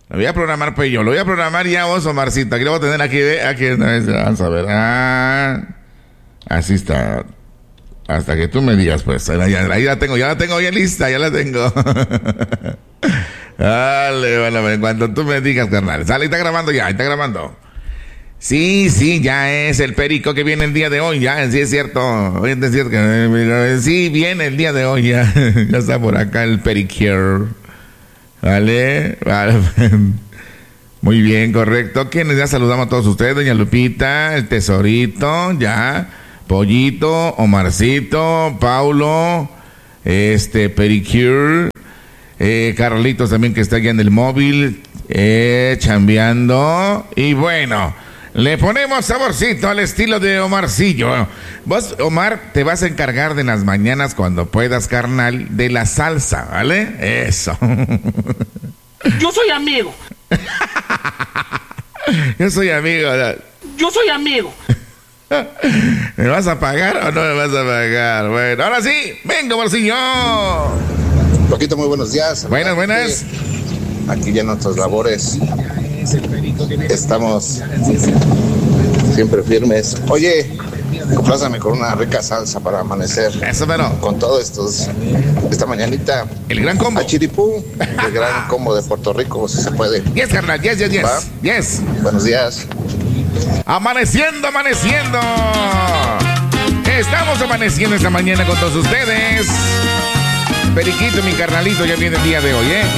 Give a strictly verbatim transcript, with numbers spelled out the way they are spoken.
Lo voy a programar, pues yo. Lo voy a programar ya vos, Omarcito. Aquí lo voy a tener aquí. aquí vamos a ver. Ah, así está. Hasta que tú me digas, pues. Ahí, ahí la tengo, ya la tengo bien lista, ya la tengo. Dale, bueno, en cuanto tú me digas, carnal. Sale, está grabando ya, está grabando. Sí, sí, ya es el perico que viene el día de hoy, ya, sí es cierto. Oye, es cierto que, sí, viene el día de hoy, ya. Ya está por acá el pericure. Vale, vale. Muy bien, correcto. ¿Quiénes? Ya saludamos a todos ustedes, doña Lupita, el Tesorito, ya. Pollito, Omarcito, Paulo, este, Pericure, eh, Carlitos también que está allá en el móvil, eh, chambeando. Y bueno, le ponemos saborcito al estilo de Omarcillo. Vos, Omar, te vas a encargar de las mañanas cuando puedas, carnal, de la salsa, ¿vale? Eso. Yo soy amigo. Yo soy amigo. Yo soy amigo. ¿Me vas a pagar o no me vas a pagar? Bueno, ahora sí, venga, Marcillo. Loquito, muy buenos días. Buenas, buenas. Aquí ya en nuestras labores estamos siempre firmes. Oye, complázame con una rica salsa para amanecer. Eso, pero. Con todo estos, esta mañanita. El gran combo. A Chiripú, el gran combo de Puerto Rico, si se puede. Yes, carnal, yes, yes, yes. ¿Va? Yes. Buenos días. Amaneciendo, amaneciendo. Estamos amaneciendo esta mañana con todos ustedes. Periquito, mi carnalito, ya viene el día de hoy, ¿eh?